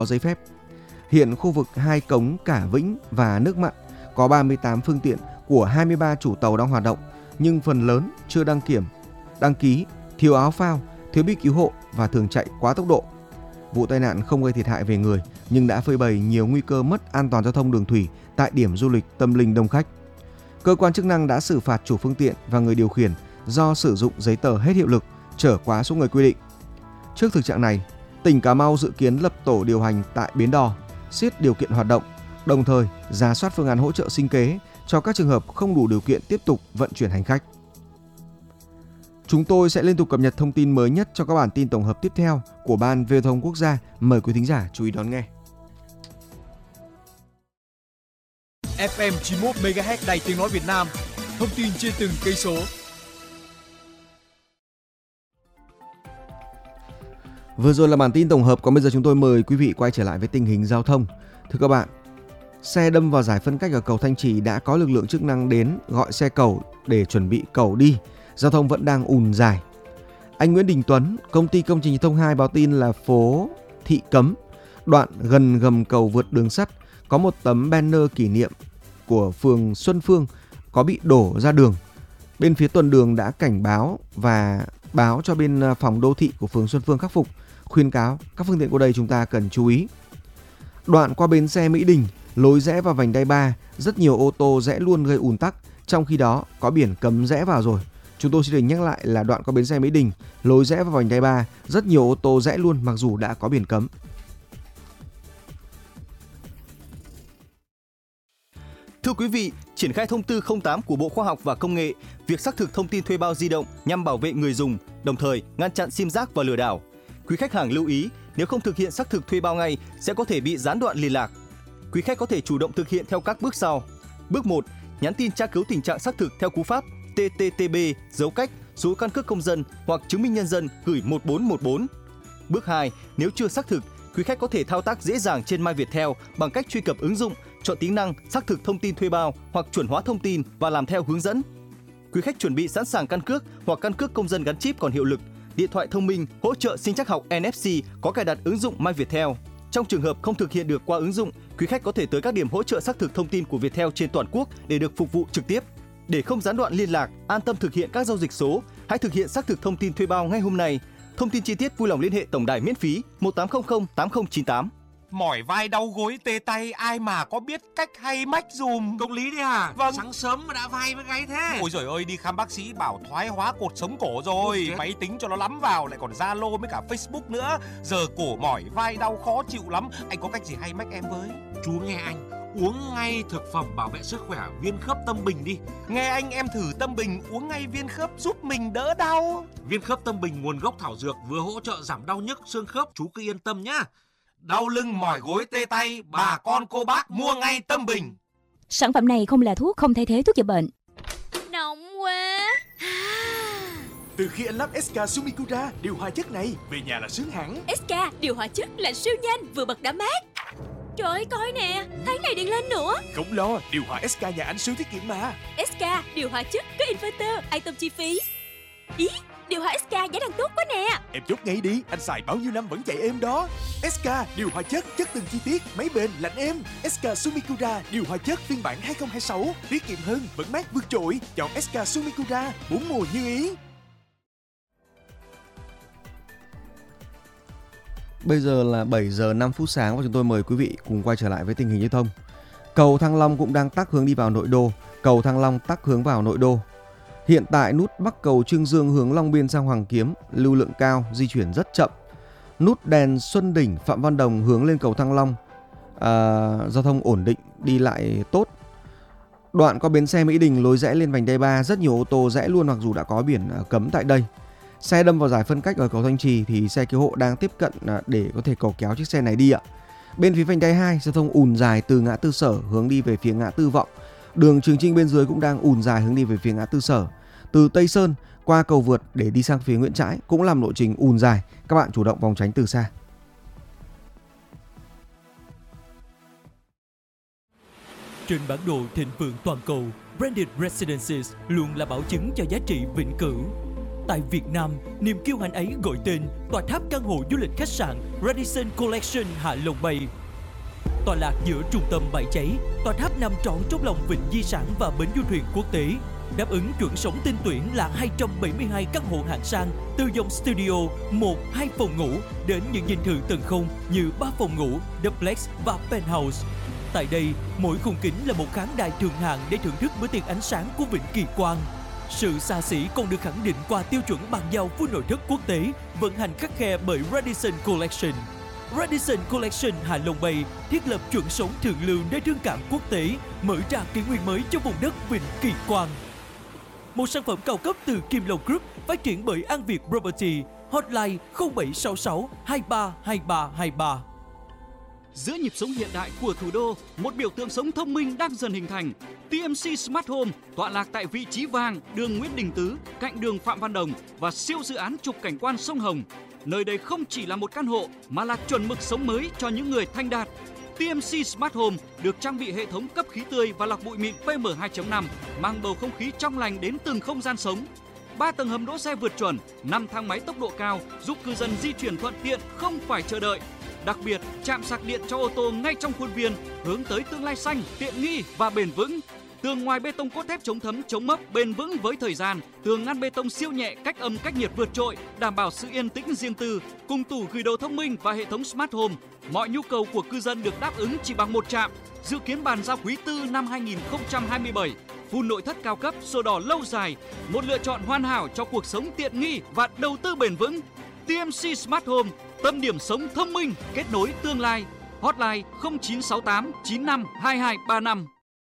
có giấy phép. Hiện khu vực Hai Cống, Cả Vĩnh và Nước Mặn có 38 phương tiện của 23 chủ tàu đang hoạt động, nhưng phần lớn chưa đăng ký, thiếu áo phao, thiếu bi cứu hộ và thường chạy quá tốc độ. Vụ tai nạn không gây thiệt hại về người nhưng đã phơi bày nhiều nguy cơ mất an toàn giao thông đường thủy tại điểm du lịch tâm linh đông khách. Cơ quan chức năng đã xử phạt chủ phương tiện và người điều khiển do sử dụng giấy tờ hết hiệu lực, chở quá số người quy định. Trước thực trạng này, tỉnh Cà Mau dự kiến lập tổ điều hành tại bến đò, siết điều kiện hoạt động, đồng thời rà soát phương án hỗ trợ sinh kế cho các trường hợp không đủ điều kiện tiếp tục vận chuyển hành khách. Chúng tôi sẽ liên tục cập nhật thông tin mới nhất cho các bản tin tổng hợp tiếp theo của Ban Viễn thông Quốc gia. Mời quý thính giả chú ý đón nghe. FM 91 MHz Đài Tiếng nói Việt Nam. Thông tin trên từng cây số. Vừa rồi là bản tin tổng hợp, còn bây giờ chúng tôi mời quý vị quay trở lại với tình hình giao thông. Thưa các bạn, xe đâm vào giải phân cách ở cầu Thanh Trì đã có lực lượng chức năng đến gọi xe cầu để chuẩn bị cầu đi. Giao thông vẫn đang ùn dài. Anh Nguyễn Đình Tuấn, công ty công trình thông 2 báo tin là phố Thị Cấm, đoạn gần gầm cầu vượt đường sắt, có một tấm banner kỷ niệm của phường Xuân Phương có bị đổ ra đường. Bên phía tuần đường đã cảnh báo và báo cho bên phòng đô thị của phường Xuân Phương khắc phục, khuyên cáo các phương tiện qua đây chúng ta cần chú ý. Đoạn qua bến xe Mỹ Đình, lối rẽ vào vành đai 3, rất nhiều ô tô rẽ luôn gây ùn tắc, trong khi đó có biển cấm rẽ vào rồi. Chúng tôi xin được nhắc lại là đoạn qua bến xe Mỹ Đình, lối rẽ vào vành đai 3, rất nhiều ô tô rẽ luôn mặc dù đã có biển cấm. Thưa quý vị, triển khai thông tư 08 của Bộ Khoa học và Công nghệ, việc xác thực thông tin thuê bao di động nhằm bảo vệ người dùng, đồng thời ngăn chặn sim rác và lừa đảo. Quý khách hàng lưu ý, nếu không thực hiện xác thực thuê bao ngay sẽ có thể bị gián đoạn liên lạc. Quý khách có thể chủ động thực hiện theo các bước sau. Bước 1, nhắn tin tra cứu tình trạng xác thực theo cú pháp TTTB dấu cách số căn cước công dân hoặc chứng minh nhân dân gửi 1414. Bước 2, nếu chưa xác thực, quý khách có thể thao tác dễ dàng trên My Viettel bằng cách truy cập ứng dụng, chọn tính năng xác thực thông tin thuê bao hoặc chuẩn hóa thông tin và làm theo hướng dẫn. Quý khách chuẩn bị sẵn sàng căn cước hoặc căn cước công dân gắn chip còn hiệu lực, điện thoại thông minh hỗ trợ sinh trắc học NFC có cài đặt ứng dụng My Viettel. Trong trường hợp không thực hiện được qua ứng dụng, quý khách có thể tới các điểm hỗ trợ xác thực thông tin của Viettel trên toàn quốc để được phục vụ trực tiếp. Để không gián đoạn liên lạc, an tâm thực hiện các giao dịch số, hãy thực hiện xác thực thông tin thuê bao ngay hôm nay. Thông tin chi tiết vui lòng liên hệ tổng đài miễn phí 1800 8098. Mỏi vai đau gối tê tay, ai mà có biết cách hay mách dùm. Công lý đấy à? Vâng. Sáng sớm mà đã vai với gáy thế. Ôi giời ơi, đi khám bác sĩ bảo thoái hóa cột sống cổ rồi. Máy tính cho nó lắm vào, lại còn Zalo với cả Facebook nữa. Giờ cổ mỏi vai đau khó chịu lắm. Anh có cách gì hay mách em với? Chú nghe anh, uống ngay thực phẩm bảo vệ sức khỏe Viên Khớp Tâm Bình đi. Nghe anh, em thử Tâm Bình uống ngay viên khớp giúp mình đỡ đau. Viên Khớp Tâm Bình nguồn gốc thảo dược, vừa hỗ trợ giảm đau nhức xương khớp, chú cứ yên tâm nhá. Đau lưng mỏi gối tê tay, bà con cô bác mua ngay Tâm Bình. Sản phẩm này không là thuốc, không thay thế thuốc chữa bệnh. Nóng quá. Từ khi anh lắp SK Sumikura điều hòa chất này, về nhà là sướng hẳn. SK điều hòa chất là siêu nhanh, vừa bật đã mát. Trời ơi, coi nè, tháng này điện lên nữa. Không lo, điều hòa SK nhà anh siêu tiết kiệm mà. SK điều hòa chất có inverter, an tâm chi phí. Ý, điều hòa SK giá đang tốt quá nè. Em chốt ngay đi, anh xài bao nhiêu năm vẫn chạy êm đó. SK điều hòa chất từng chi tiết, máy bền lạnh êm. SK Sumikura điều hòa chất phiên bản 2026, tiết kiệm hơn, vẫn mát vượt trội. Chọn SK Sumikura, 4 mùa như ý. Bây giờ là 7 giờ 5 phút sáng và chúng tôi mời quý vị cùng quay trở lại với tình hình giao thông. Cầu Thăng Long cũng đang tắc hướng đi vào nội đô. Cầu Thăng Long tắc hướng vào nội đô. Hiện tại nút Bắc cầu Trương Dương hướng Long Biên sang Hoàng Kiếm lưu lượng cao, di chuyển rất chậm. Nút đèn Xuân Đỉnh Phạm Văn Đồng hướng lên cầu Thăng Long, giao thông ổn định, đi lại tốt. Đoạn qua bến xe Mỹ Đình lối rẽ lên vành đai 3, rất nhiều ô tô rẽ luôn mặc dù đã có biển cấm tại đây. Xe đâm vào giải phân cách ở cầu Thanh Trì thì xe cứu hộ đang tiếp cận để có thể cầu kéo chiếc xe này đi ạ. Bên phía vành đai 2, giao thông ùn dài từ ngã tư Sở hướng đi về phía ngã tư Vọng. Đường Trường Trinh bên dưới cũng đang ùn dài hướng đi về phía ngã tư Sở. Từ Tây Sơn qua cầu vượt để đi sang phía Nguyễn Trãi cũng làm lộ trình ùn dài. Các bạn chủ động vòng tránh từ xa. Trên bản đồ thịnh vượng toàn cầu, Branded Residences luôn là bảo chứng cho giá trị vĩnh cửu. Tại Việt Nam, niềm kiêu hãnh ấy gọi tên tòa tháp căn hộ du lịch khách sạn Radisson Collection Hạ Long Bay. Tọa lạc giữa trung tâm bãi cháy, tòa tháp nằm trọn trong lòng vịnh di sản và bến du thuyền quốc tế, đáp ứng chuẩn sống tinh tuyển là 272 căn hộ hạng sang từ dòng studio 1, 2 phòng ngủ đến những dinh thự tầng không như 3 phòng ngủ, duplex và penthouse. Tại đây, mỗi khung kính là một khán đài thượng hạng để thưởng thức bữa tiệc ánh sáng của vịnh Kỳ Quan. Sự xa xỉ còn được khẳng định qua tiêu chuẩn bàn giao full nội thất quốc tế, vận hành khắt khe bởi Radisson Collection. Radisson Collection Hạ Long Bay thiết lập chuẩn sống thượng lưu nơi thương cảng quốc tế, mở ra kỷ nguyên mới cho vùng đất vịnh Kỳ Quan. Một sản phẩm cao cấp từ Kim Long Group phát triển bởi An Việt Property, hotline 0766 232323. Giữa nhịp sống hiện đại của thủ đô, một biểu tượng sống thông minh đang dần hình thành. TMC Smart Home tọa lạc tại vị trí vàng, đường Nguyễn Đình Tứ, cạnh đường Phạm Văn Đồng và siêu dự án trục cảnh quan sông Hồng. Nơi đây không chỉ là một căn hộ mà là chuẩn mực sống mới cho những người thanh đạt. TMC Smart Home được trang bị hệ thống cấp khí tươi và lọc bụi mịn PM2.5, mang bầu không khí trong lành đến từng không gian sống. 3 tầng hầm đỗ xe vượt chuẩn, 5 thang máy tốc độ cao giúp cư dân di chuyển thuận tiện không phải chờ đợi. Đặc biệt, trạm sạc điện cho ô tô ngay trong khuôn viên, hướng tới tương lai xanh, tiện nghi và bền vững. Tường ngoài bê tông cốt thép chống thấm, chống mốc, bền vững với thời gian. Tường ngăn bê tông siêu nhẹ, cách âm, cách nhiệt vượt trội, đảm bảo sự yên tĩnh riêng tư. Cùng tủ gửi đồ thông minh và hệ thống Smart Home, mọi nhu cầu của cư dân được đáp ứng chỉ bằng một trạm. Dự kiến bàn giao quý 4 năm 2027. Full nội thất cao cấp, sổ đỏ lâu dài, một lựa chọn hoàn hảo cho cuộc sống tiện nghi và đầu tư bền vững. TMC Smart Home, tâm điểm sống thông minh, kết nối tương lai. Hotline 0968 95 2235.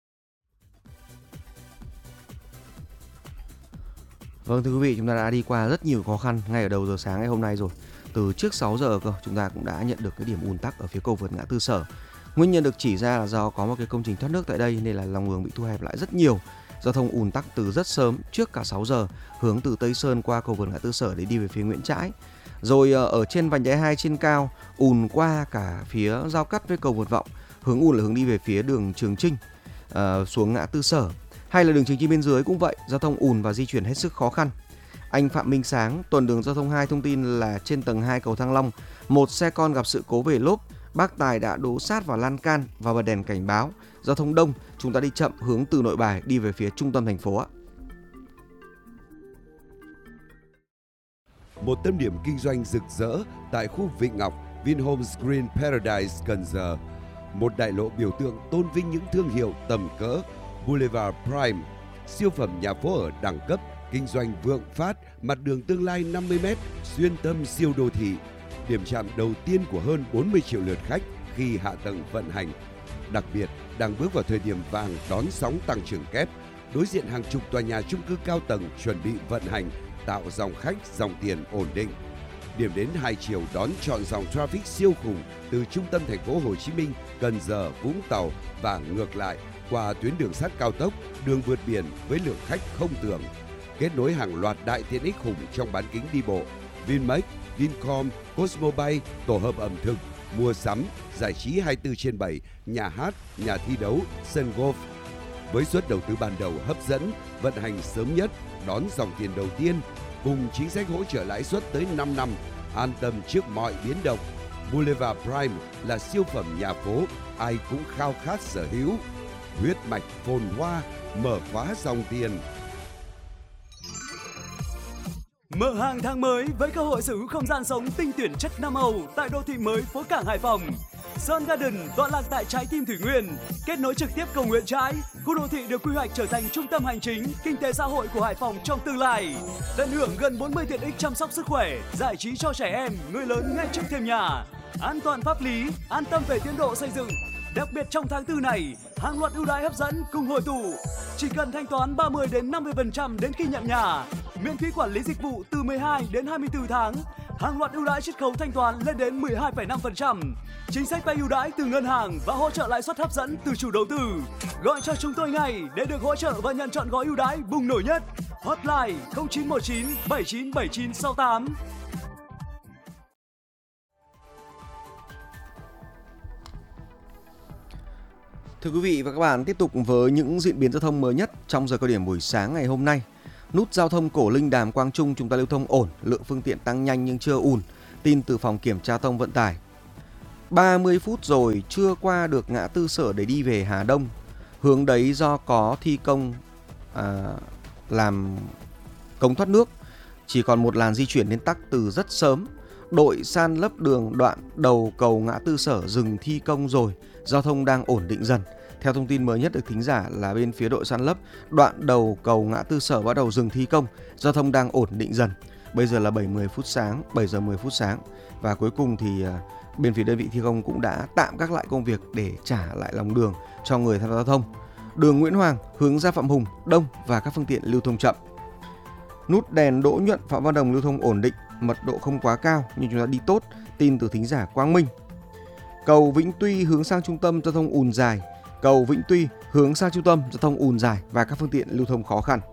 Vâng, thưa quý vị, chúng ta đã đi qua rất nhiều khó khăn ngay ở đầu giờ sáng ngày hôm nay rồi. Từ trước 6 giờ cơ, chúng ta cũng đã nhận được cái điểm ùn tắc ở phía cầu vượt ngã tư Sở. Nguyên nhân được chỉ ra là do có một cái công trình thoát nước tại đây nên là lòng đường bị thu hẹp lại rất nhiều. Giao thông ùn tắc từ rất sớm, trước cả 6 giờ, hướng từ Tây Sơn qua cầu vượt ngã tư Sở để đi về phía Nguyễn Trãi. Rồi ở trên vành đai 2 trên cao, ùn qua cả phía giao cắt với cầu Vượt Vọng, hướng ùn là hướng đi về phía đường Trường Chinh xuống ngã tư Sở. Hay là đường Trường Chinh bên dưới cũng vậy, giao thông ùn và di chuyển hết sức khó khăn. Anh Phạm Minh Sáng, tuần đường giao thông 2 thông tin là trên tầng 2 cầu Thăng Long, một xe con gặp sự cố về lốp, bác tài đã đỗ sát vào lan can và bật đèn cảnh báo. Giao thông đông, chúng ta đi chậm hướng từ Nội Bài đi về phía trung tâm thành phố ạ. Một tâm điểm kinh doanh rực rỡ tại khu Vịnh Ngọc, Vinhomes Green Paradise Cần Giờ. Một đại lộ biểu tượng tôn vinh những thương hiệu tầm cỡ. Boulevard Prime, siêu phẩm nhà phố ở đẳng cấp, kinh doanh vượng phát, mặt đường tương lai 50m, xuyên tâm siêu đô thị. Điểm chạm đầu tiên của hơn 40 triệu lượt khách khi hạ tầng vận hành. Đặc biệt, đang bước vào thời điểm vàng đón sóng tăng trưởng kép, đối diện hàng chục tòa nhà chung cư cao tầng chuẩn bị vận hành, tạo dòng khách, dòng tiền ổn định. Điểm đến hai chiều đón trọn dòng traffic siêu khủng từ trung tâm thành phố Hồ Chí Minh, Cần Giờ, Vũng Tàu và ngược lại qua tuyến đường sắt cao tốc, đường vượt biển với lượng khách không tưởng. Kết nối hàng loạt đại tiện ích khủng trong bán kính đi bộ, Vinmec, Vincom, Cosmobay, tổ hợp ẩm thực, mua sắm, giải trí 24/7, nhà hát, nhà thi đấu, sân golf. Với suất đầu tư ban đầu hấp dẫn, vận hành sớm nhất, đón dòng tiền đầu tiên, cùng chính sách hỗ trợ lãi suất tới 5 năm, an tâm trước mọi biến động. Boulevard Prime là siêu phẩm nhà phố, ai cũng khao khát sở hữu. Huyết mạch phồn hoa, mở khóa dòng tiền. Mở hàng tháng mới với cơ hội sở hữu không gian sống tinh tuyển chất Nam Âu tại đô thị mới phố cảng Hải Phòng. Sun Garden tọa lạc tại trái tim Thủy Nguyên, kết nối trực tiếp cầu Nguyễn Trãi. Khu đô thị được quy hoạch trở thành trung tâm hành chính, kinh tế xã hội của Hải Phòng trong tương lai. Tận hưởng gần 40 tiện ích chăm sóc sức khỏe, giải trí cho trẻ em, người lớn ngay trước thềm nhà. An toàn pháp lý, an tâm về tiến độ xây dựng. Đặc biệt trong tháng 4 này, hàng loạt ưu đãi hấp dẫn cùng hội tụ. Chỉ cần thanh toán 30 đến 50% đến khi nhận nhà. Miễn phí quản lý dịch vụ từ 12 đến 24 tháng. Hàng loạt ưu đãi chiết khấu thanh toán lên đến 12,5%. Chính sách vay ưu đãi từ ngân hàng và hỗ trợ lãi suất hấp dẫn từ chủ đầu tư. Gọi cho chúng tôi ngay để được hỗ trợ và nhận chọn gói ưu đãi bùng nổ nhất. Hotline 0919 797968. Thưa quý vị và các bạn, tiếp tục với những diễn biến giao thông mới nhất trong giờ cao điểm buổi sáng ngày hôm nay. Nút giao thông Cổ Linh Đàm Quang Trung chúng ta lưu thông ổn, lượng phương tiện tăng nhanh nhưng chưa ùn. Tin từ phòng kiểm tra thông vận tải. 30 phút rồi chưa qua được ngã tư Sở để đi về Hà Đông. Hướng đấy do có thi công làm cống thoát nước, chỉ còn một làn di chuyển nên tắc từ rất sớm. Đội san lấp đường đoạn đầu cầu ngã tư Sở dừng thi công rồi, giao thông đang ổn định dần. Theo thông tin mới nhất được thính giả là bên phía đội san lấp đoạn đầu cầu ngã tư Sở bắt đầu dừng thi công, giao thông đang ổn định dần. Bây giờ là 7 giờ 10 phút sáng và cuối cùng thì bên phía đơn vị thi công cũng đã tạm gác lại công việc để trả lại lòng đường cho người tham gia giao thông. Đường Nguyễn Hoàng hướng ra Phạm Hùng đông và các phương tiện lưu thông chậm. Nút đèn Đỗ Nhuận Phạm Văn Đồng lưu thông ổn định, mật độ không quá cao nhưng chúng ta đi tốt. Tin từ thính giả Quang Minh. Cầu Vĩnh Tuy hướng sang trung tâm giao thông ùn dài. Cầu Vĩnh Tuy hướng sang trung tâm giao thông ùn dài và các phương tiện lưu thông khó khăn.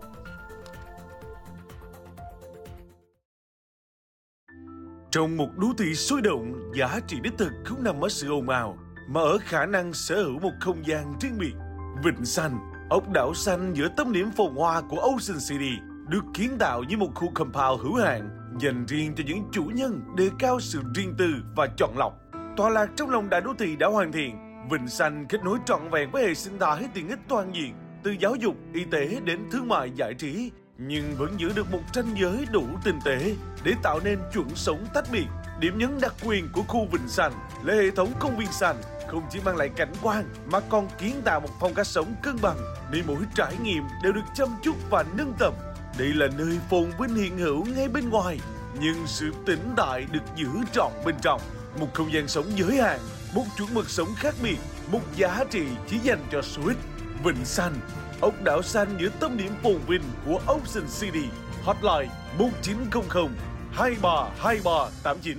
Trong một đô thị sôi động, giá trị đích thực không nằm ở sự ồn ào, mà ở khả năng sở hữu một không gian riêng biệt. Vịnh Xanh, ốc đảo xanh giữa tâm điểm phồn hoa của Ocean City, được kiến tạo như một khu compound hữu hạn dành riêng cho những chủ nhân đề cao sự riêng tư và chọn lọc. Tọa lạc trong lòng đại đô thị đã hoàn thiện, Vịnh Xanh kết nối trọn vẹn với hệ sinh thái tiện ích toàn diện, từ giáo dục, y tế đến thương mại giải trí, nhưng vẫn giữ được một ranh giới đủ tinh tế để tạo nên chuẩn sống tách biệt. Điểm nhấn đặc quyền của khu Vịnh Xanh là hệ thống công viên xanh không chỉ mang lại cảnh quan mà còn kiến tạo một phong cách sống cân bằng, để mỗi trải nghiệm đều được chăm chút và nâng tầm. Đây là nơi phồn vinh hiện hữu ngay bên ngoài, nhưng sự tĩnh tại được giữ trọn bên trong. Một không gian sống giới hạn, một chuẩn mực sống khác biệt, một giá trị chỉ dành cho số ít. Vịnh Xanh, ốc đảo xanh giữa tâm điểm phồn vinh của Ocean City. Hotline 1900 232389.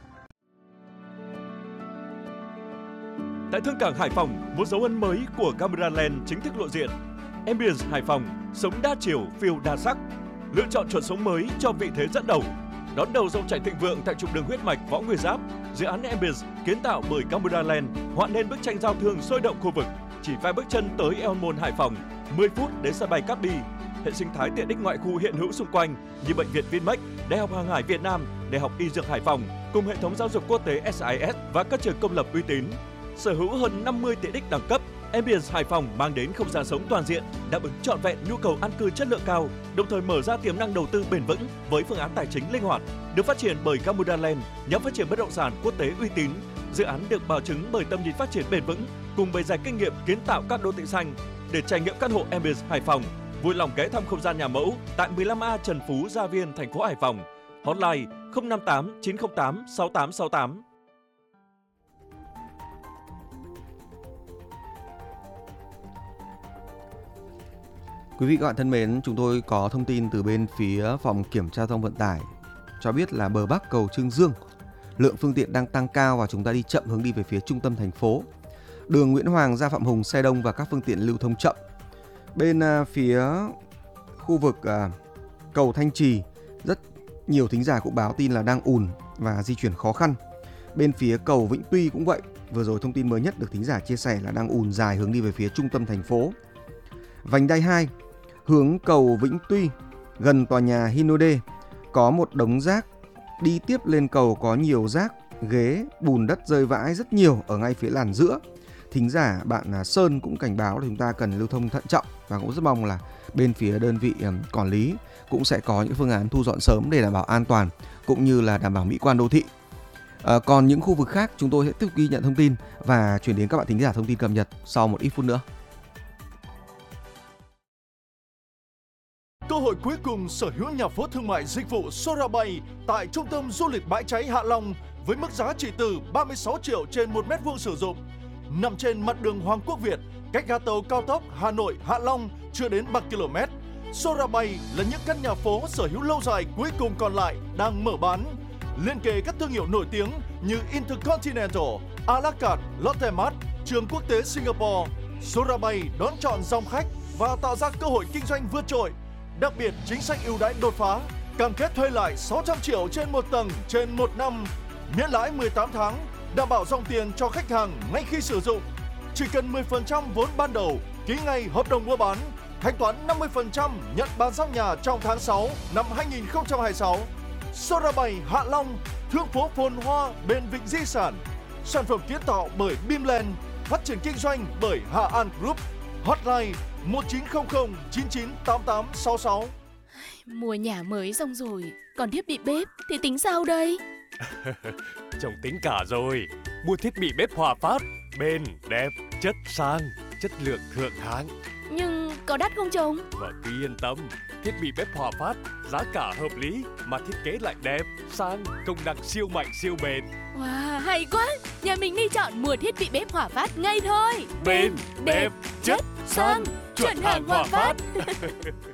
Tại Thương cảng Hải Phòng, một dấu ấn mới của Cameraland chính thức lộ diện. Ambience Hải Phòng, sống đa chiều, phiêu đa sắc. Lựa chọn chuẩn sống mới cho vị thế dẫn đầu. Đón đầu dòng chảy thịnh vượng tại trục đường huyết mạch Võ Nguyên Giáp. Dự án Ambience kiến tạo bởi Cameraland họa nên bức tranh giao thương sôi động khu vực. Chỉ vài bước chân tới El Môn Hải Phòng, 10 phút đến sân bay Cát Bi. Hệ sinh thái tiện ích ngoại khu hiện hữu xung quanh như bệnh viện Vinmec, Đại học Hàng hải Việt Nam, Đại học Y Dược Hải Phòng cùng hệ thống giáo dục quốc tế SIS và các trường công lập uy tín. Sở hữu hơn 50 tiện ích đẳng cấp, Ambience Hải Phòng mang đến không gian sống toàn diện, đáp ứng trọn vẹn nhu cầu an cư chất lượng cao, đồng thời mở ra tiềm năng đầu tư bền vững với phương án tài chính linh hoạt. Được phát triển bởi Cameraland, nhóm phát triển bất động sản quốc tế uy tín. Dự án được bảo chứng bởi tầm nhìn phát triển bền vững cùng bề dày kinh nghiệm kiến tạo các đô thị xanh. Để trải nghiệm căn hộ Ambience Hải Phòng, vui lòng ghé thăm không gian nhà mẫu tại 15A Trần Phú, Gia Viên, thành phố Hải Phòng. Hotline 058 908 6868. Quý vị các bạn thân mến, chúng tôi có thông tin từ bên phía phòng kiểm tra giao thông vận tải cho biết là bờ Bắc cầu Trương Dương, lượng phương tiện đang tăng cao và chúng ta đi chậm hướng đi về phía trung tâm thành phố. Đường Nguyễn Hoàng ra Phạm Hùng xe đông và các phương tiện lưu thông chậm. Bên phía khu vực cầu Thanh Trì, rất nhiều thính giả cũng báo tin là đang ùn và di chuyển khó khăn. Bên phía cầu Vĩnh Tuy cũng vậy, vừa rồi thông tin mới nhất được thính giả chia sẻ là đang ùn dài hướng đi về phía trung tâm thành phố. Vành đai 2 hướng cầu Vĩnh Tuy gần tòa nhà Hinode có một đống rác, đi tiếp lên cầu có nhiều rác, ghế, bùn đất rơi vãi rất nhiều ở ngay phía làn giữa. Thính giả bạn Sơn cũng cảnh báo là chúng ta cần lưu thông thận trọng và cũng rất mong là bên phía đơn vị quản lý cũng sẽ có những phương án thu dọn sớm để đảm bảo an toàn cũng như là đảm bảo mỹ quan đô thị. Còn những khu vực khác chúng tôi sẽ tiếp tục ghi nhận thông tin và chuyển đến các bạn thính giả thông tin cập nhật sau một ít phút nữa. Cơ hội cuối cùng sở hữu nhà phố thương mại dịch vụ Sorabay tại trung tâm du lịch Bãi Cháy Hạ Long với mức giá chỉ từ 36 triệu trên 1 mét vuông sử dụng. Nằm trên mặt đường Hoàng Quốc Việt, cách ga tàu cao tốc Hà Nội Hạ Long chưa đến 3 km. Sorabay là những căn nhà phố sở hữu lâu dài cuối cùng còn lại đang mở bán. Liên kề các thương hiệu nổi tiếng như Intercontinental, A La Carte, Lotte Mart, trường quốc tế Singapore. Sorabay đón chọn dòng khách và tạo ra cơ hội kinh doanh vượt trội. Đặc biệt chính sách ưu đãi đột phá, cam kết thuê lại 600 triệu trên một tầng trên 1 năm, miễn lãi 18 tháng, đảm bảo dòng tiền cho khách hàng ngay khi sử dụng. Chỉ cần 10% vốn ban đầu, ký ngay hợp đồng mua bán, thanh toán 50% nhận bàn giao nhà trong tháng 6 năm 2026. Sorabai Hạ Long, thương phố phồn hoa bên Vịnh Di Sản. Sản phẩm kiến tạo bởi Bimland, phát triển kinh doanh bởi Hà An Group. Hotline 1900 99 88 66. Mua nhà mới xong rồi, còn thiết bị bếp thì tính sao đây? Chồng tính cả rồi. Mua thiết bị bếp Hòa Phát, bền, đẹp, chất sang, chất lượng thượng hạng. Nhưng có đắt không chồng? Vợ cứ yên tâm, thiết bị bếp Hòa Phát giá cả hợp lý mà thiết kế lại đẹp, sang, công năng siêu mạnh siêu bền. Wow, hay quá! Nhà mình đi chọn mua thiết bị bếp Hòa Phát ngay thôi. Bền, đẹp, chất, sang, chuẩn hàng Hòa Phát.